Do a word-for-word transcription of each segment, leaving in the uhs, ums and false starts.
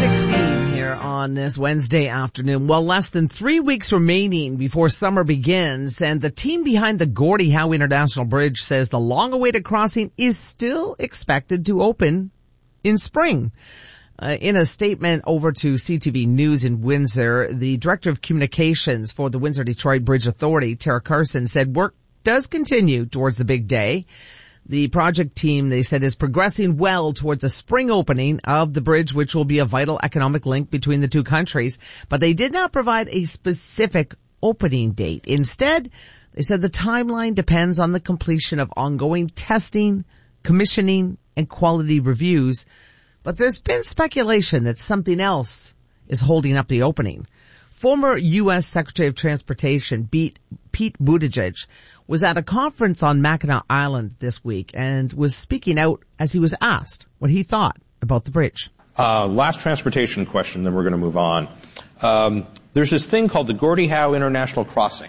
sixteen here on this Wednesday afternoon. Well, less than three weeks remaining before summer begins, and the team behind the Gordie Howe International Bridge says the long-awaited crossing is still expected to open in spring. Uh, in a statement over to C T V News in Windsor, the Director of Communications for the Windsor-Detroit Bridge Authority, Tara Carson, said work does continue towards the big day. The project team, they said, is progressing well towards the spring opening of the bridge, which will be a vital economic link between the two countries. But they did not provide a specific opening date. Instead, they said the timeline depends on the completion of ongoing testing, commissioning, and quality reviews. But there's been speculation that something else is holding up the opening. Former U S Secretary of Transportation Pete Buttigieg was at a conference on Mackinac Island this week and was speaking out as he was asked what he thought about the bridge. Uh, last transportation question, then we're going to move on. Um, there's this thing called the Gordie Howe International Crossing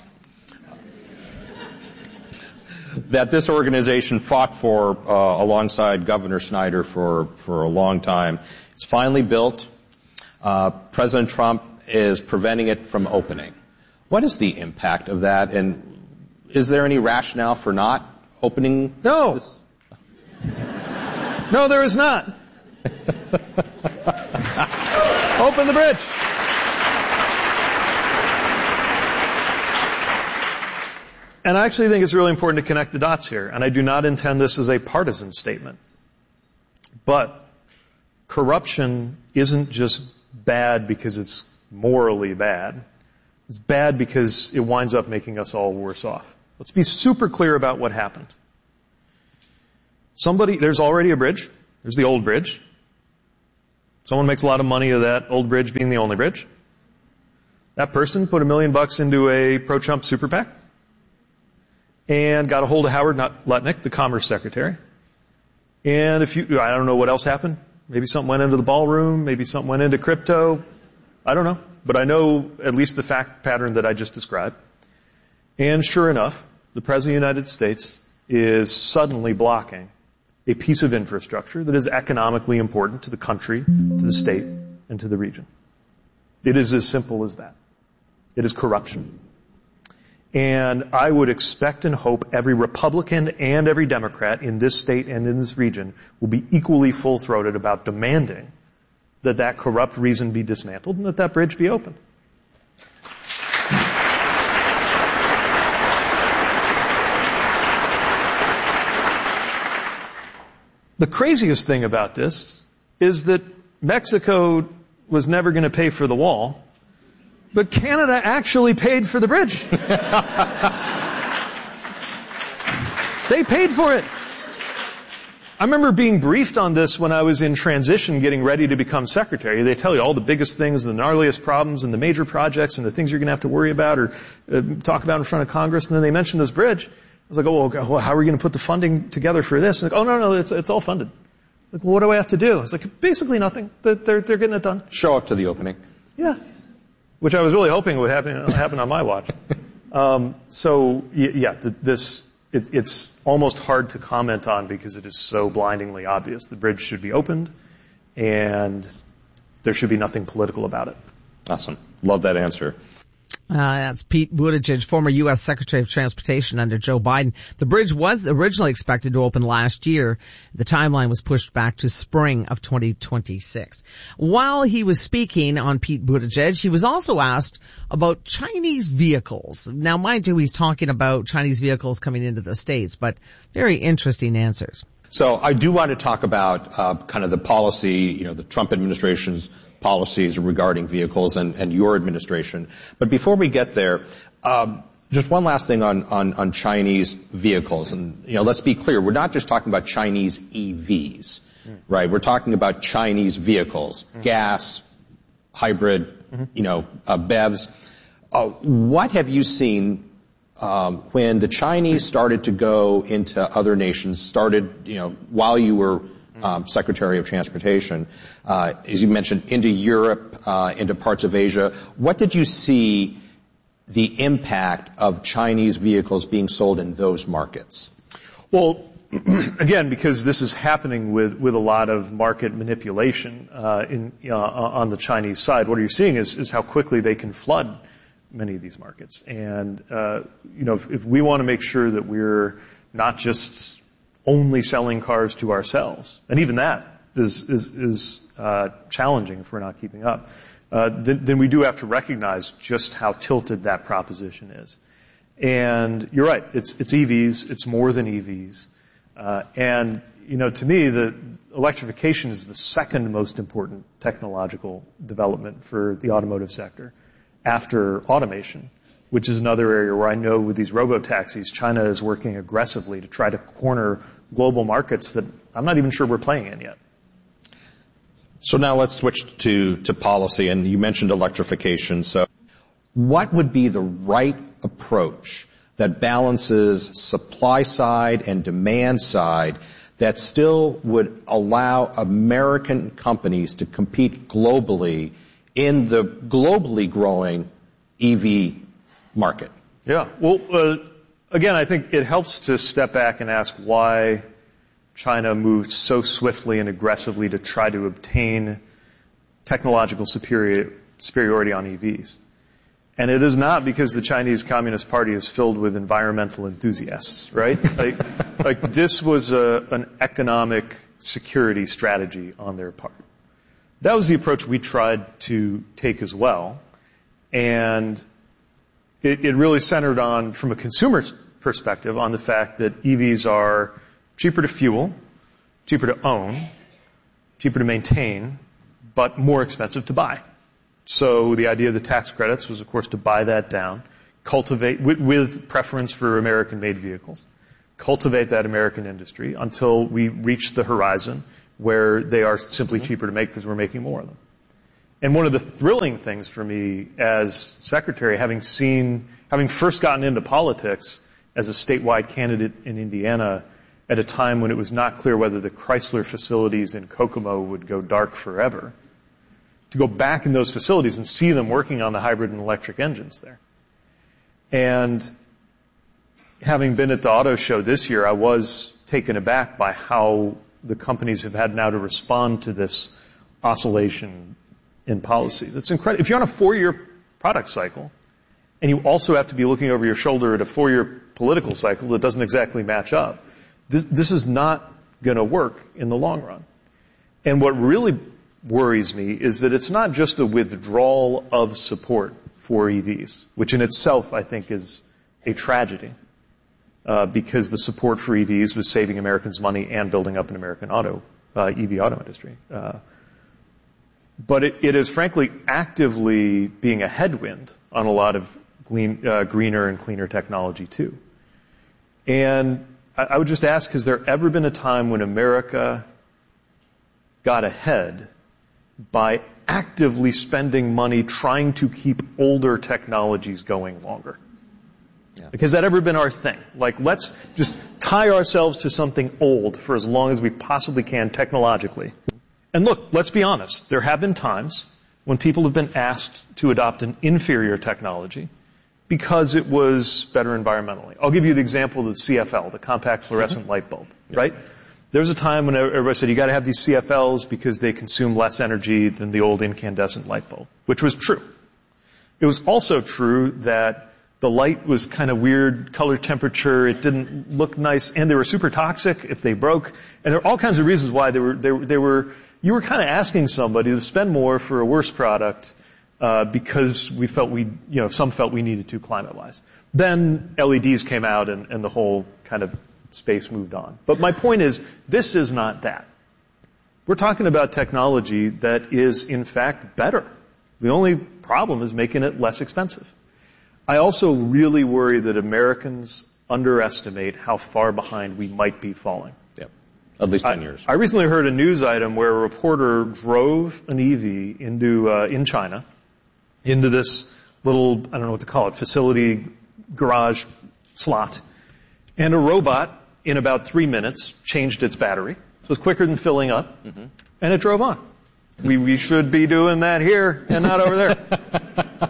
that this organization fought for uh, alongside Governor Snyder for, for a long time. It's finally built. Uh, President Trump is preventing it from opening. What is the impact of that, and is there any rationale for not opening? No. This? No, there is not. Open the bridge. And I actually think it's really important to connect the dots here, and I do not intend this as a partisan statement. But corruption isn't just bad because it's morally bad. It's bad because it winds up making us all worse off. Let's be super clear about what happened. Somebody, there's already a bridge. There's the old bridge. Someone makes a lot of money of that old bridge being the only bridge. That person put a million bucks into a pro-Trump super PAC and got a hold of Howard Lutnick, the Commerce Secretary. And if you, I don't know what else happened. Maybe something went into the ballroom. Maybe something went into crypto. I don't know. But I know at least the fact pattern that I just described. And sure enough, the President of the United States is suddenly blocking a piece of infrastructure that is economically important to the country, to the state, and to the region. It is as simple as that. It is corruption. And I would expect and hope every Republican and every Democrat in this state and in this region will be equally full-throated about demanding that that corrupt reason be dismantled and that that bridge be opened. The craziest thing about this is that Mexico was never going to pay for the wall, but Canada actually paid for the bridge. They paid for it. I remember being briefed on this when I was in transition getting ready to become secretary. They tell you all the biggest things, the gnarliest problems, and the major projects, and the things you're going to have to worry about or uh, talk about in front of Congress. And then they mentioned this bridge. I was like, oh, well, how are we going to put the funding together for this? And like, oh, no, no, it's, it's all funded. Like, well, what do I have to do? I was like, basically nothing. They're, they're, they're getting it done. Show up to the opening. Yeah. Which I was really hoping would happen, happen on my watch. Um, so, yeah, this, it, it's almost hard to comment on because it is so blindingly obvious. The bridge should be opened, and there should be nothing political about it. Awesome. Love that answer. Uh, that's Pete Buttigieg, former U S Secretary of Transportation under Joe Biden. The bridge was originally expected to open last year. The timeline was pushed back to spring of twenty twenty-six. While he was speaking on Pete Buttigieg, he was also asked about Chinese vehicles. Now, mind you, he's talking about Chinese vehicles coming into the States, but very interesting answers. So I do want to talk about uh, kind of the policy, you know, the Trump administration's policies regarding vehicles and, and your administration. But before we get there, um, just one last thing on, on, on Chinese vehicles. And, you know, let's be clear. We're not just talking about Chinese E Vs, mm. right? We're talking about Chinese vehicles, mm. gas, hybrid, mm-hmm. you know, uh, B E Vs. Uh, what have you seen Um, when the Chinese started to go into other nations, started, you know, while you were um, Secretary of Transportation, uh, as you mentioned, into Europe, uh, into parts of Asia, what did you see the impact of Chinese vehicles being sold in those markets? Well, again, because this is happening with, with a lot of market manipulation uh, in, uh, on the Chinese side, what you're seeing is, is how quickly they can flood many of these markets. And, uh, you know, if, if we want to make sure that we're not just only selling cars to ourselves, and even that is, is, is uh, challenging if we're not keeping up, uh, then, then we do have to recognize just how tilted that proposition is. And you're right, it's, it's E Vs, it's more than E Vs. Uh, and, you know, to me, the electrification is the second most important technological development for the automotive sector after automation, which is another area where I know with these robo-taxis, China is working aggressively to try to corner global markets that I'm not even sure we're playing in yet. So now let's switch to, to policy, and you mentioned electrification. So what would be the right approach that balances supply side and demand side that still would allow American companies to compete globally in the globally growing E V market? Yeah. Well, uh, again, I think it helps to step back and ask why China moved so swiftly and aggressively to try to obtain technological superior, superiority on E Vs. And it is not because the Chinese Communist Party is filled with environmental enthusiasts, right? like, like this was a, an economic security strategy on their part. That was the approach we tried to take as well. And it, it really centered on, from a consumer's perspective, on the fact that E Vs are cheaper to fuel, cheaper to own, cheaper to maintain, but more expensive to buy. So the idea of the tax credits was, of course, to buy that down, cultivate, with, with preference for American-made vehicles, cultivate that American industry until we reach the horizon where they are simply mm-hmm. cheaper to make because we're making more of them. And one of the thrilling things for me as secretary, having seen, having first gotten into politics as a statewide candidate in Indiana at a time when it was not clear whether the Chrysler facilities in Kokomo would go dark forever, to go back in those facilities and see them working on the hybrid and electric engines there. And having been at the auto show this year, I was taken aback by how the companies have had now to respond to this oscillation in policy. That's incredible. If you're on a four-year product cycle, and you also have to be looking over your shoulder at a four-year political cycle that doesn't exactly match up, this, this is not going to work in the long run. And what really worries me is that it's not just a withdrawal of support for E Vs, which in itself I think is a tragedy, uh, because the support for E Vs was saving Americans money and building up an American auto, uh, E V auto industry. Uh, but it, it is frankly actively being a headwind on a lot of green, uh, greener and cleaner technology too. And I, I would just ask, has there ever been a time when America got ahead by actively spending money trying to keep older technologies going longer? Yeah. Like, has that ever been our thing? Like, let's just tie ourselves to something old for as long as we possibly can technologically. And look, let's be honest. There have been times when people have been asked to adopt an inferior technology because it was better environmentally. I'll give you the example of the C F L, the compact fluorescent mm-hmm. light bulb, yeah. right? There was a time when everybody said you got to have these C F Ls because they consume less energy than the old incandescent light bulb, which was true. It was also true that the light was kind of weird color temperature, it didn't look nice, and they were super toxic if they broke. And there were all kinds of reasons why they were, they were, they were you were kind of asking somebody to spend more for a worse product uh, because we felt we, you know, some felt we needed to climate-wise. Then L E Ds came out and, and the whole kind of space moved on. But my point is, this is not that. We're talking about technology that is, in fact, better. The only problem is making it less expensive. I also really worry that Americans underestimate how far behind we might be falling. Yep. At least ten I, years. I recently heard a news item where a reporter drove an E V into, uh, in China, into this little, I don't know what to call it, facility, garage slot, and a robot in about three minutes changed its battery. So it's quicker than filling up, mm-hmm. and it drove on. We, we should be doing that here and not over there.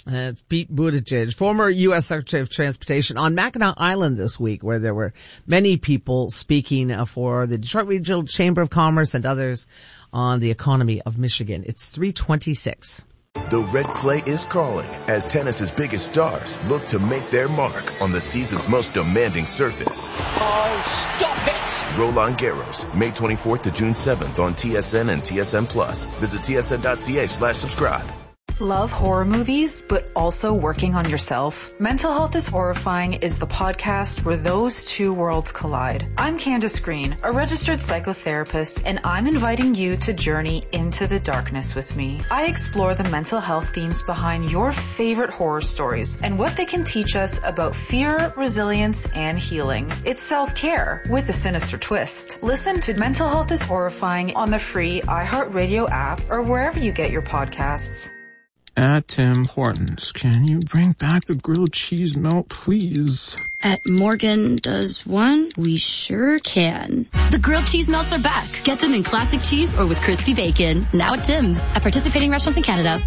It's Pete Buttigieg, former U S Secretary of Transportation, on Mackinac Island this week, where there were many people speaking for the Detroit Regional Chamber of Commerce and others on the economy of Michigan. It's three twenty-six. The red clay is calling as tennis's biggest stars look to make their mark on the season's most demanding surface. Oh, stop it! Roland Garros, May twenty-fourth to June seventh on T S N and T S N Plus. Visit T S N dot C A slash subscribe. Love horror movies, but also working on yourself? Mental Health is Horrifying is the podcast where those two worlds collide. I'm Candace Green, a registered psychotherapist, and I'm inviting you to journey into the darkness with me. I explore the mental health themes behind your favorite horror stories and what they can teach us about fear, resilience, and healing. It's self-care with a sinister twist. Listen to Mental Health is Horrifying on the free iHeartRadio app or wherever you get your podcasts. At Tim Hortons, can you bring back the grilled cheese melt, please? At Morgan Does One, we sure can. The grilled cheese melts are back. Get them in classic cheese or with crispy bacon. Now at Tim's. At participating restaurants in Canada.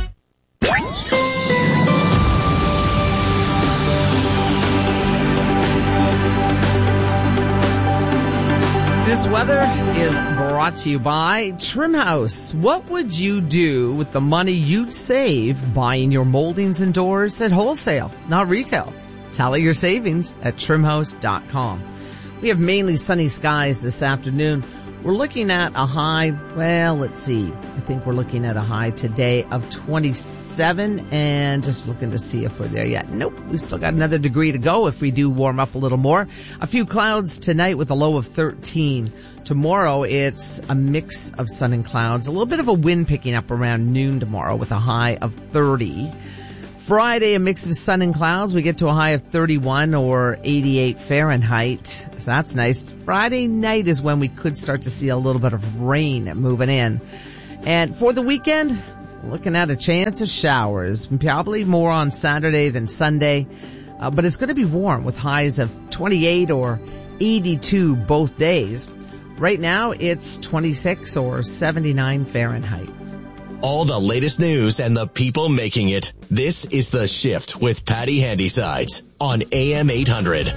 This weather is brought to you by Trim House. What would you do with the money you'd save buying your moldings and doors at wholesale, not retail? Tally your savings at trim house dot com. We have mainly sunny skies this afternoon. We're looking at a high, well, let's see. I think we're looking at a high today of twenty-seven, and just looking to see if we're there yet. Nope, we still got another degree to go if we do warm up a little more. A few clouds tonight with a low of thirteen. Tomorrow it's a mix of sun and clouds. A little bit of a wind picking up around noon tomorrow with a high of thirty. Friday, a mix of sun and clouds. We get to a high of thirty-one or eighty-eight Fahrenheit. So that's nice. Friday night is when we could start to see a little bit of rain moving in. And for the weekend, looking at a chance of showers. Probably more on Saturday than Sunday. Uh, but it's going to be warm with highs of twenty-eight or eighty-two both days. Right now, it's twenty-six or seventy-nine Fahrenheit. All the latest news and the people making it. This is The Shift with Patty Handysides on A M eight hundred.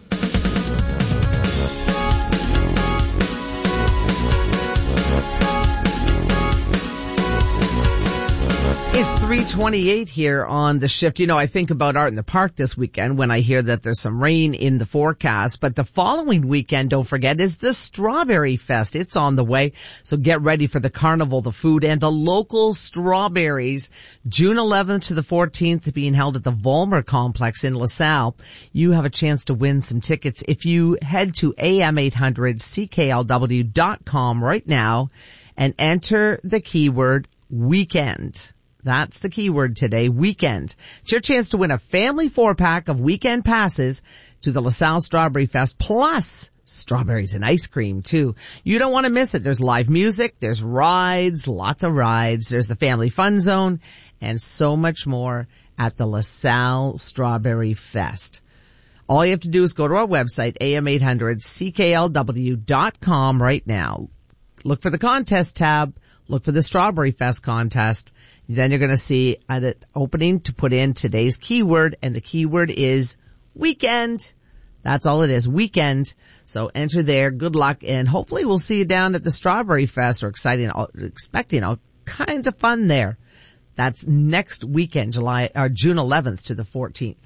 It's three twenty-eight here on The Shift. You know, I think about Art in the Park this weekend when I hear that there's some rain in the forecast. But the following weekend, don't forget, is the Strawberry Fest. It's on the way. So get ready for the carnival, the food, and the local strawberries. June eleventh to the fourteenth being held at the Vollmer Complex in LaSalle. You have a chance to win some tickets if you head to A M eight hundred C K L W dot com right now and enter the keyword weekend. That's the keyword today, weekend. It's your chance to win a family four-pack of weekend passes to the LaSalle Strawberry Fest, plus strawberries and ice cream, too. You don't want to miss it. There's live music, there's rides, lots of rides, there's the family fun zone, and so much more at the LaSalle Strawberry Fest. All you have to do is go to our website, A M eight hundred C K L W dot com right now. Look for the contest tab, look for the Strawberry Fest contest. Then you're going to see an opening to put in today's keyword, and the keyword is weekend. That's all it is, weekend. So enter there. Good luck, and hopefully we'll see you down at the Strawberry Fest. We're exciting, expecting all kinds of fun there. That's next weekend, July or June eleventh to the fourteenth.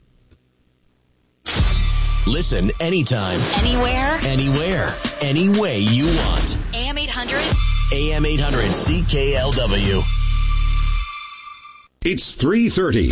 Listen anytime, anywhere, anywhere, any way you want. A M eight hundred. A M eight hundred C K L W. It's three thirty.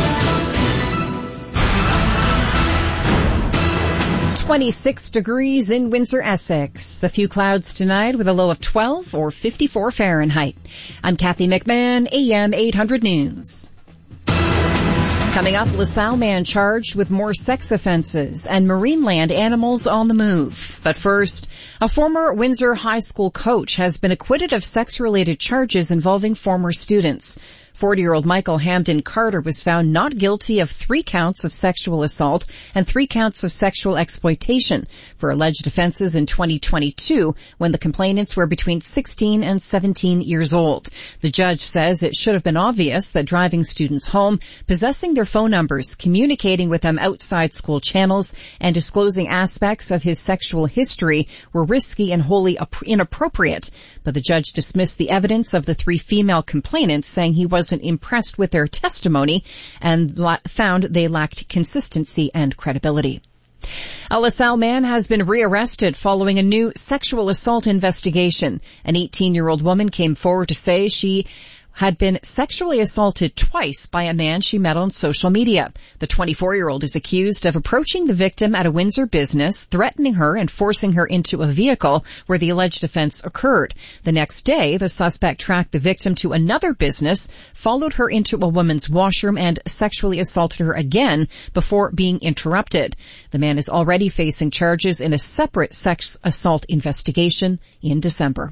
twenty-six degrees in Windsor, Essex. A few clouds tonight with a low of twelve or fifty-four Fahrenheit. I'm Kathy McMahon, A M eight hundred News. Coming up, LaSalle man charged with more sex offenses and Marineland animals on the move. But first, a former Windsor High School coach has been acquitted of sex-related charges involving former students. forty-year-old Michael Hamden Carter was found not guilty of three counts of sexual assault and three counts of sexual exploitation for alleged offenses in twenty twenty-two when the complainants were between sixteen and seventeen years old. The judge says it should have been obvious that driving students home, possessing their phone numbers, communicating with them outside school channels, and disclosing aspects of his sexual history were risky and wholly inappropriate. But the judge dismissed the evidence of the three female complainants, saying he wasn't impressed with their testimony and la- found they lacked consistency and credibility. A LaSalle man has been rearrested following a new sexual assault investigation. An eighteen-year-old woman came forward to say she had been sexually assaulted twice by a man she met on social media. The twenty-four-year-old is accused of approaching the victim at a Windsor business, threatening her and forcing her into a vehicle where the alleged offense occurred. The next day, the suspect tracked the victim to another business, followed her into a woman's washroom, and sexually assaulted her again before being interrupted. The man is already facing charges in a separate sex assault investigation in December.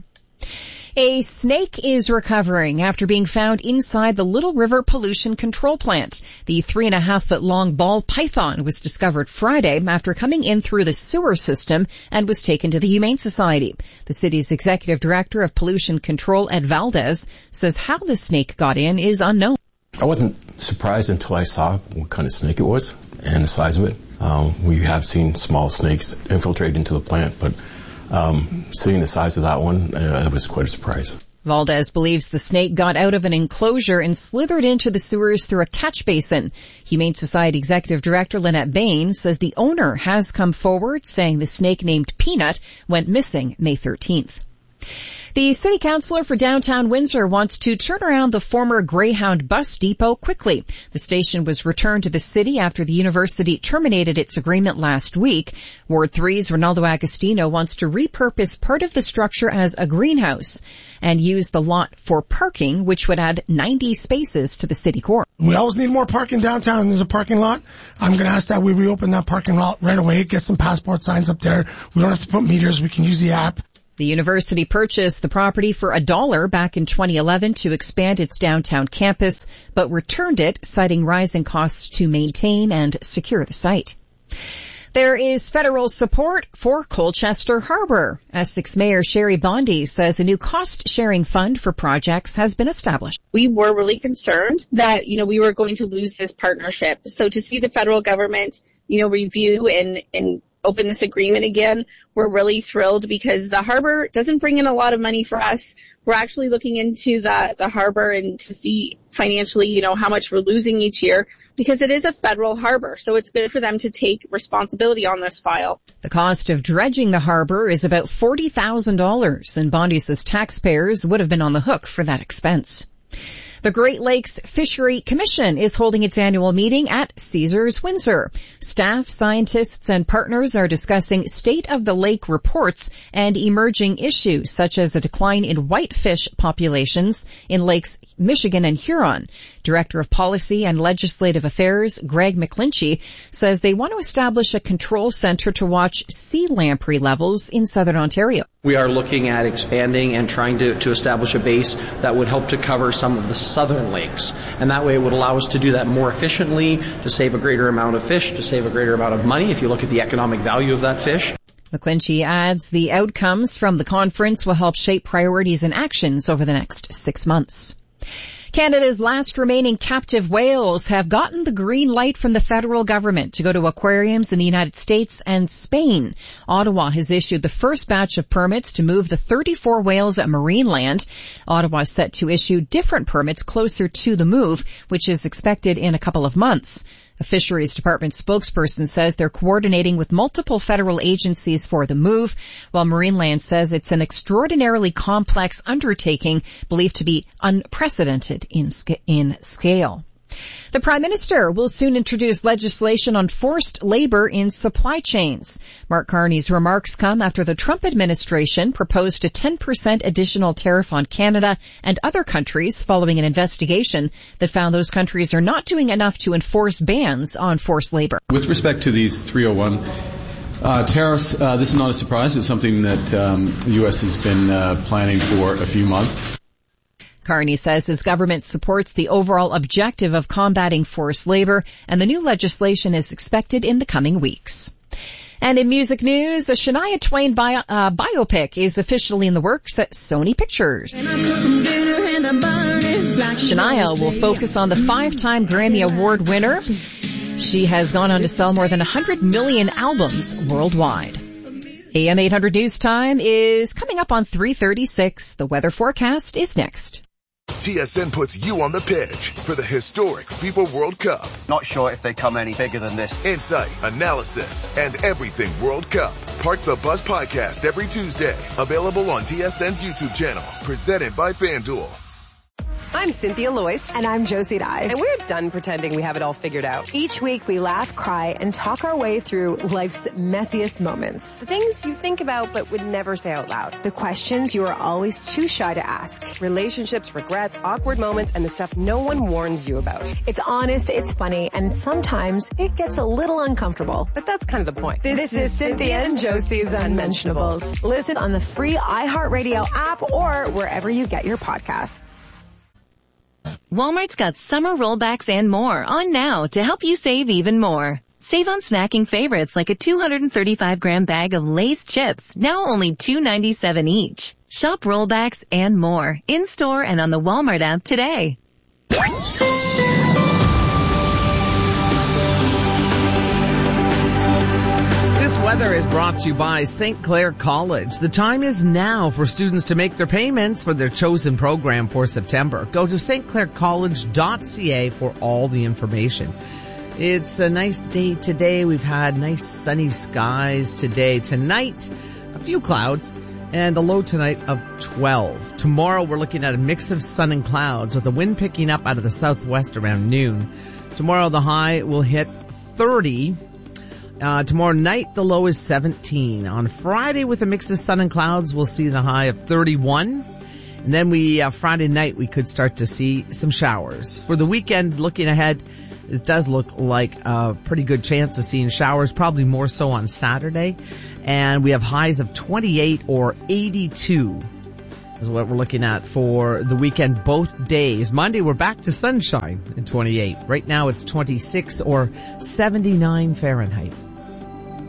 A snake is recovering after being found inside the Little River Pollution Control Plant. The three and a half foot long ball python was discovered Friday after coming in through the sewer system and was taken to the Humane Society. The city's executive director of pollution control, Ed Valdez, says how the snake got in is unknown. I wasn't surprised until I saw what kind of snake it was and the size of it. Um, we have seen small snakes infiltrate into the plant, but Um, seeing the size of that one, uh, that was quite a surprise. Valdez believes the snake got out of an enclosure and slithered into the sewers through a catch basin. Humane Society Executive Director Lynette Bain says the owner has come forward, saying the snake named Peanut went missing May thirteenth. The city councillor for downtown Windsor wants to turn around the former Greyhound bus depot quickly. The station was returned to the city after the university terminated its agreement last week. Ward three's Ronaldo Agostino wants to repurpose part of the structure as a greenhouse and use the lot for parking, which would add ninety spaces to the city core. We always need more parking downtown. There's a parking lot. I'm going to ask that we reopen that parking lot right away, get some passport signs up there. We don't have to put meters. We can use the app. The university purchased the property for a dollar back in twenty eleven to expand its downtown campus, but returned it, citing rising costs to maintain and secure the site. There is federal support for Colchester Harbor. Essex Mayor Sherry Bondi says a new cost-sharing fund for projects has been established. We were really concerned that, you know, we were going to lose this partnership. So to see the federal government, you know, review and, and open this agreement again, we're really thrilled because the harbor doesn't bring in a lot of money for us. We're actually looking into the, the harbor and to see financially, you know, how much we're losing each year because it is a federal harbor. So it's good for them to take responsibility on this file. The cost of dredging the harbor is about forty thousand dollars, and Bondi says taxpayers would have been on the hook for that expense. The Great Lakes Fishery Commission is holding its annual meeting at Caesars Windsor. Staff, scientists, and partners are discussing state-of-the-lake reports and emerging issues such as a decline in whitefish populations in lakes Michigan and Huron. Director of Policy and Legislative Affairs, Greg McClinchy, says they want to establish a control center to watch sea lamprey levels in southern Ontario. We are looking at expanding and trying to, to establish a base that would help to cover some of the southern lakes. And that way it would allow us to do that more efficiently, to save a greater amount of fish, to save a greater amount of money if you look at the economic value of that fish. McClinchy adds the outcomes from the conference will help shape priorities and actions over the next six months. Canada's last remaining captive whales have gotten the green light from the federal government to go to aquariums in the United States and Spain. Ottawa has issued the first batch of permits to move the thirty-four whales at Marineland. Ottawa is set to issue different permits closer to the move, which is expected in a couple of months. A Fisheries Department spokesperson says they're coordinating with multiple federal agencies for the move, while Marineland says it's an extraordinarily complex undertaking believed to be unprecedented in, sc- in scale. The Prime Minister will soon introduce legislation on forced labor in supply chains. Mark Carney's remarks come after the Trump administration proposed a ten percent additional tariff on Canada and other countries following an investigation that found those countries are not doing enough to enforce bans on forced labor. With respect to these three oh one uh, tariffs, uh, this is not a surprise. It's something that um, the U S has been uh, planning for a few months. Carney says his government supports the overall objective of combating forced labor, and the new legislation is expected in the coming weeks. And in music news, the Shania Twain bio, uh, biopic is officially in the works at Sony Pictures. Shania will focus on the five-time Grammy Award winner. She has gone on to sell more than one hundred million albums worldwide. A M eight hundred News Time is coming up on three thirty-six. The weather forecast is next. T S N puts you on the pitch for the historic FIFA World Cup. Not sure if they come any bigger than this. Insight, analysis, and everything World Cup. Park the Bus podcast every Tuesday. Available on T S N's YouTube channel. Presented by FanDuel. I'm Cynthia Loyce. And I'm Josie Dye. And we're done pretending we have it all figured out. Each week we laugh, cry, and talk our way through life's messiest moments. The things you think about but would never say out loud. The questions you are always too shy to ask. Relationships, regrets, awkward moments, and the stuff no one warns you about. It's honest, it's funny, and sometimes it gets a little uncomfortable. But that's kind of the point. This, this is Cynthia and Josie's Unmentionables. Listen on the free iHeartRadio app or wherever you get your podcasts. Walmart's got summer rollbacks and more on now to help you save even more. Save on snacking favorites like a two hundred thirty-five gram bag of Lay's chips, now only two ninety-seven each. Shop rollbacks and more in-store and on the Walmart app today. This weather is brought to you by Saint Clair College. The time is now for students to make their payments for their chosen program for September. Go to st clair college dot c a for all the information. It's a nice day today. We've had nice sunny skies today. Tonight, a few clouds and a low tonight of twelve. Tomorrow we're looking at a mix of sun and clouds with the wind picking up out of the southwest around noon. Tomorrow the high will hit thirty. Uh, tomorrow night, the low is seventeen. On Friday, with a mix of sun and clouds, we'll see the high of thirty-one. And then we, uh, Friday night, we could start to see some showers. For the weekend, looking ahead, it does look like a pretty good chance of seeing showers, probably more so on Saturday. And we have highs of twenty-eight or eighty-two is what we're looking at for the weekend both days. Monday, we're back to sunshine in twenty-eight. Right now, it's twenty-six or seventy-nine Fahrenheit.